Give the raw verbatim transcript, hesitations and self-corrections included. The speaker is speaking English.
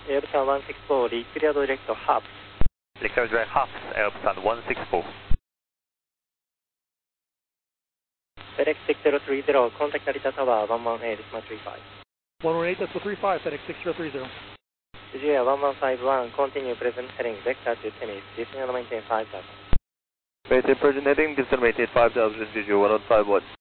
Airplan one six four, reach clear direct half. Clear direct half, Airplan one six four. FedEx six zero three zero, contact Narita Tower one one eight, decimal three five. one one eight, decimal three five, FedEx six zero three zero. Visual one one five one, continue present heading, vector to Tennis, descend and maintain five thousand. Maintain present heading, descend maintain five thousand, Visual one one five one.